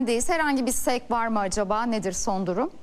Herhangi bir sevk var mı acaba? Nedir son durum?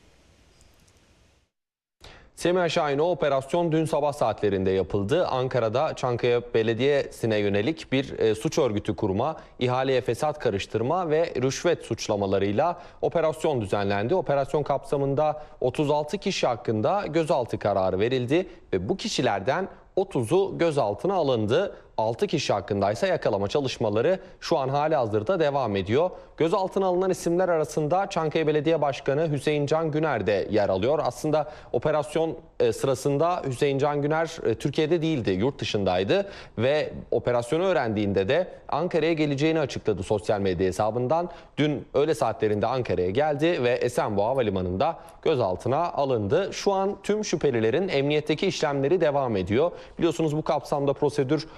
Semiha Şahin, o operasyon dün sabah saatlerinde yapıldı. Ankara'da Çankaya Belediyesi'ne yönelik bir suç örgütü kurma, ihaleye fesat karıştırma ve rüşvet suçlamalarıyla operasyon düzenlendi. Operasyon kapsamında 36 kişi hakkında gözaltı kararı verildi ve bu kişilerden 30'u gözaltına alındı. 6 kişi hakkındaysa yakalama çalışmaları şu an halihazırda devam ediyor. Gözaltına alınan isimler arasında Çankaya Belediye Başkanı Hüseyin Can Güner de yer alıyor. Aslında operasyon sırasında Hüseyin Can Güner Türkiye'de değildi, yurt dışındaydı ve operasyonu öğrendiğinde de Ankara'ya geleceğini açıkladı sosyal medya hesabından. Dün öğle saatlerinde Ankara'ya geldi ve Esenboğa Havalimanı'nda gözaltına alındı. Şu an tüm şüphelilerin emniyetteki işlemleri devam ediyor. Biliyorsunuz bu kapsamda prosedür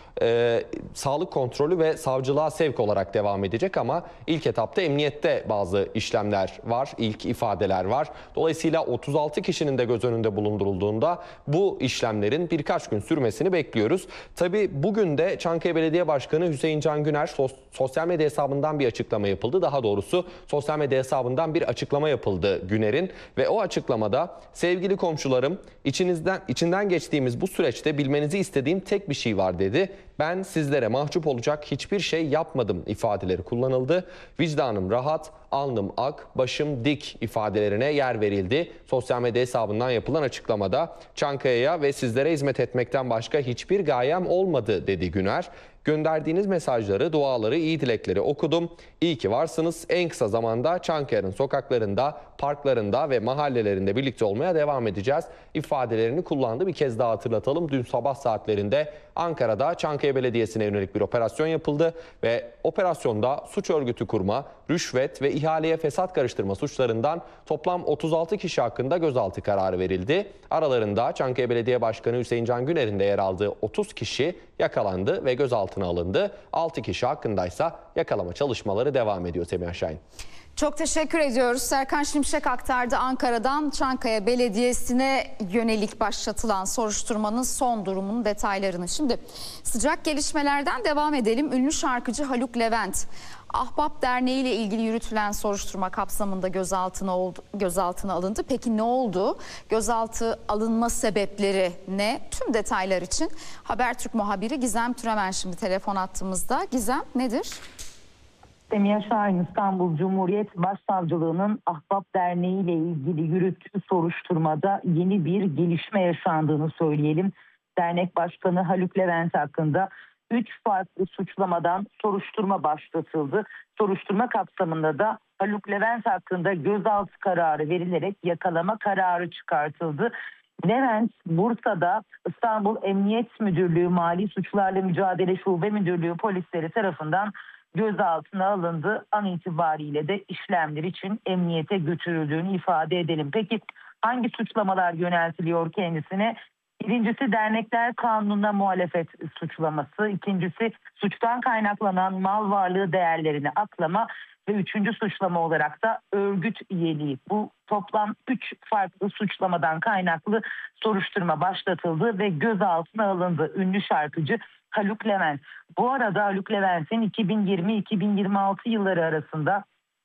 sağlık kontrolü ve savcılığa sevk olarak devam edecek ama ilk etapta emniyette bazı işlemler var, ilk ifadeler var. Dolayısıyla 36 kişinin de göz önünde bulundurulduğunda bu işlemlerin birkaç gün sürmesini bekliyoruz. Tabii bugün de Çankaya Belediye Başkanı Hüseyin Can Güner sosyal medya hesabından bir açıklama yapıldı. Daha doğrusu sosyal medya hesabından bir açıklama yapıldı Güner'in ve o açıklamada sevgili komşularım, içinden geçtiğimiz bu süreçte bilmenizi istediğim tek bir şey var dedi. Ben sizlere mahcup olacak hiçbir şey yapmadım ifadeleri kullanıldı. Vicdanım rahat, alnım ak, başım dik ifadelerine yer verildi. Sosyal medya hesabından yapılan açıklamada Çankaya'ya ve sizlere hizmet etmekten başka hiçbir gayem olmadı dedi Güner. Gönderdiğiniz mesajları, duaları, iyi dilekleri okudum. İyi ki varsınız. En kısa zamanda Çankaya'nın sokaklarında, parklarında ve mahallelerinde birlikte olmaya devam edeceğiz ifadelerini kullandı. Bir kez daha hatırlatalım. Dün sabah saatlerinde Ankara'da Çankaya Belediyesi'ne yönelik bir operasyon yapıldı ve operasyonda suç örgütü kurma, rüşvet ve ihaleye fesat karıştırma suçlarından toplam 36 kişi hakkında gözaltı kararı verildi. Aralarında Çankaya Belediye Başkanı Hüseyin Can Güner'in de yer aldığı 30 kişi yakalandı ve gözaltına alındı. 6 kişi hakkındaysa yakalama çalışmaları devam ediyor Semiha Şahin. Çok teşekkür ediyoruz. Serkan Şimşek aktardı Ankara'dan Çankaya Belediyesi'ne yönelik başlatılan soruşturmanın son durumunun detaylarını. Şimdi sıcak gelişmelerden devam edelim. Ünlü şarkıcı Haluk Levent, Ahbap Derneği ile ilgili yürütülen soruşturma kapsamında gözaltına alındı. Peki ne oldu? Gözaltı alınma sebepleri ne? Tüm detaylar için Habertürk muhabiri Gizem Türemen şimdi telefon attığımızda. Gizem, nedir? Semiha Şahin, İstanbul Cumhuriyet Başsavcılığı'nın Ahbap Derneği ile ilgili yürüttüğü soruşturmada yeni bir gelişme yaşandığını söyleyelim. Dernek Başkanı Haluk Levent hakkında 3 farklı suçlamadan soruşturma başlatıldı. Soruşturma kapsamında da Haluk Levent hakkında gözaltı kararı verilerek yakalama kararı çıkartıldı. Levent, Bursa'da İstanbul Emniyet Müdürlüğü Mali Suçlarla Mücadele Şube Müdürlüğü polisleri tarafından gözaltına alındı. An itibariyle de işlemler için emniyete götürüldüğünü ifade edelim. Peki hangi suçlamalar yöneltiliyor kendisine? Birincisi dernekler kanununa muhalefet suçlaması. İkincisi suçtan kaynaklanan mal varlığı değerlerini aklama. Ve üçüncü suçlama olarak da örgüt üyeliği. Bu toplam 3 farklı suçlamadan kaynaklı soruşturma başlatıldı ve gözaltına alındı ünlü şarkıcı Haluk Levent. Bu arada Haluk Levent'in 2020-2026 yılları arasında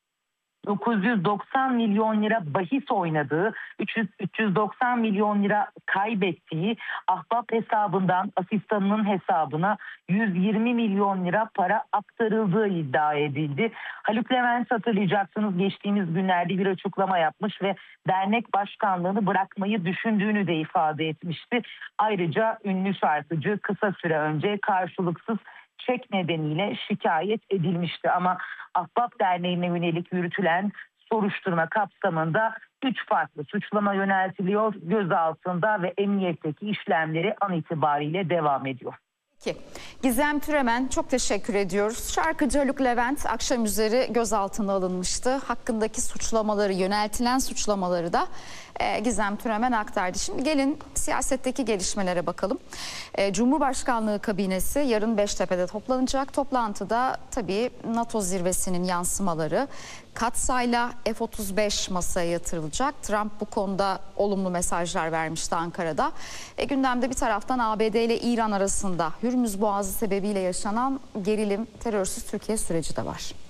990 milyon lira bahis oynadığı, 390 milyon lira kaybettiği, Ahbap hesabından asistanının hesabına 120 milyon lira para aktarıldığı iddia edildi. Haluk Levent, hatırlayacaksınız, geçtiğimiz günlerde bir açıklama yapmış ve dernek başkanlığını bırakmayı düşündüğünü de ifade etmişti. Ayrıca ünlü şarkıcı kısa süre önce karşılıksız çek nedeniyle şikayet edilmişti ama Ahbap Derneği'ne yönelik yürütülen soruşturma kapsamında 3 farklı suçlama yöneltiliyor. Gözaltında ve emniyetteki işlemleri an itibariyle devam ediyor. Peki. Gizem Türemen, çok teşekkür ediyoruz. Şarkıcı Haluk Levent akşam üzeri gözaltına alınmıştı. Hakkındaki suçlamaları, yöneltilen suçlamaları da Gizem Türemen aktardı. Şimdi gelin siyasetteki gelişmelere bakalım. Cumhurbaşkanlığı kabinesi yarın Beştepe'de toplanacak. Toplantıda tabii NATO zirvesinin yansımaları, Katsay'la F-35 masaya yatırılacak. Trump bu konuda olumlu mesajlar vermişti Ankara'da. Gündemde bir taraftan ABD ile İran arasında Hürmüz Boğazı sebebiyle yaşanan gerilim, terörsüz Türkiye süreci de var.